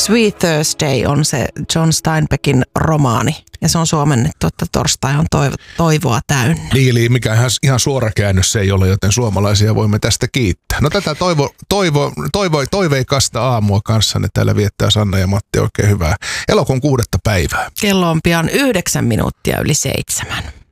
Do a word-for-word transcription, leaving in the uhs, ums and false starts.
Sweet Thursday on se John Steinbeckin romaani. Ja se on suomennettu, että torstai on toivo, toivoa täynnä. Niin, eli mikä ihan, ihan suora käännös se ei ole, joten suomalaisia voimme tästä kiittää. No tätä toivo, toivo, toivo, toiveikasta aamua kanssanne täällä viettää Sanna ja Matti oikein hyvää elokuun kuudetta päivää. Kello on pian yhdeksän minuuttia yli seitsemän.